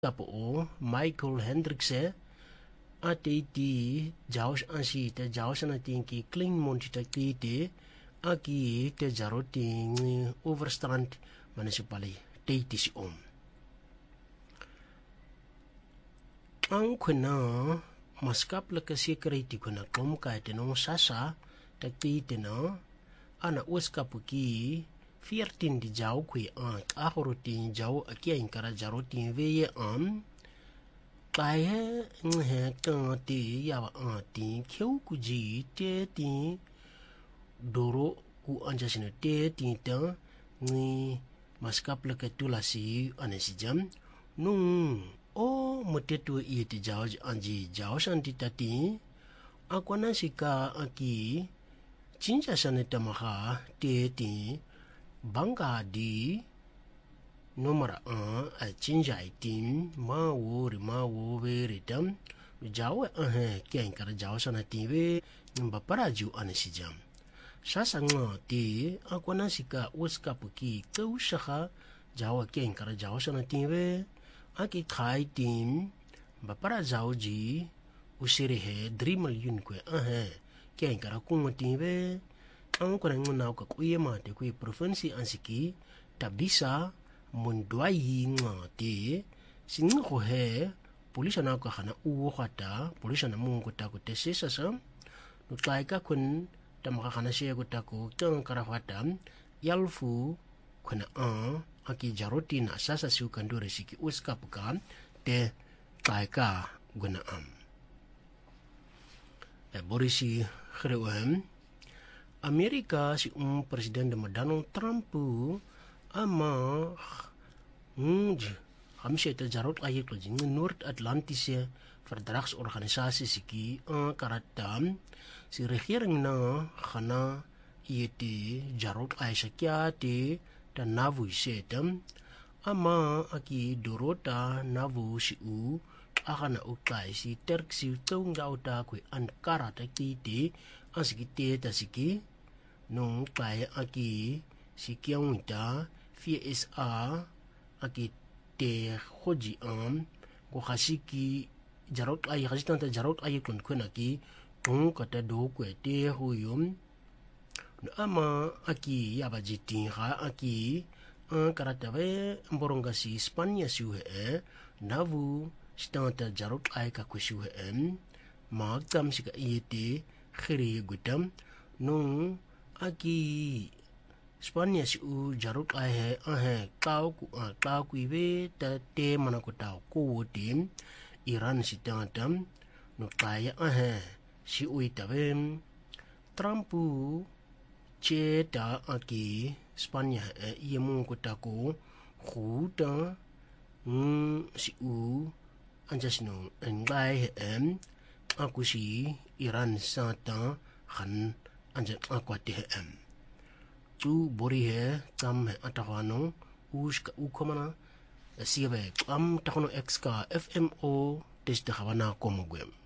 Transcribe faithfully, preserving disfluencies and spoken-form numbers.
kapo o Michael Hendrikse ate ti jaos ansi te jaos na tinki clean monti te te aki te jaroti overstrand municipality si om ang kuna maskaplike sekuriti kuna klomka te no sasa te te no ana oskapuki veertien di jau kwi aan ahoroti jau akia inkara jaroti veye am kaya nghe kanti yawa anti keu kuji te ti doro ku anjasina te ti ta ni maskaplike tulasi anesi jam nung o motetu i te jau anji jau santi tati akwana sika aki cinca saneta maha te ti bangga di nomor a a cinca itim ma wo ri ma wo ve ritam jawa eh kian kara jawa sana tive nimba paraju anesi jam sasa nga ti akwana sika uska puki kau saka jawa kian kara jawa sana tive aki khai tim ba para jauji usire he three million kwe eh kian kara kunga tive ang kwenye nguna ka kuye mate kuye provinsi ansiki tabisa mundwai ngate singa ko he polisa na ka khana uwo khata polisa na mungu ta ko tesesa sa no tlai ka kun tamaka khana she ko ta ko tang kara khata yalfu khana a aki jaroti na sasa su kandore siki uska puka te tlai ka guna am e borisi khrewen Amerika si um presiden Donald Trump ama nj hamse te jarot ayek lo jing Noord Atlantische Verdragsorganisasie siki ang karatam si regering na khana yete jarot ay sakya te ta navu setem ama aki dorota navu si u akana uklay si terk si tong gauta kwe Ankara ta kiti asiki te ta siki nung kaya aki si kiang ita V S A aki te hoji am ko khasiki jarot ay khasitan ta jarot ay kun kun aki tung kata do ko te huyum no ama aki yabajiti ha aki an karata ve mboronga si Spania su he navu stanta jarot ay ka ku su he mag tam sika ite khiri gutam nung aki Spania si u jarut ai he kau ku kau ku ve ta te mana ko tau ko tim Iran si tantam no kaya eh si u itavem Trumpu che ta aki Spania e mu ko ta ko khuta mm si u anjasno engai em aku si Iran sa ta khan anje akwate em tu bori he tam he atawano uska ukomana siebe am takono x ka F M O teste khawana komogwem